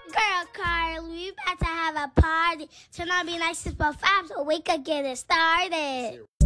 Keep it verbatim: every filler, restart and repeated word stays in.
Girl, Carly, we about to have a party. Turn on Be Nice to five so we could get it started.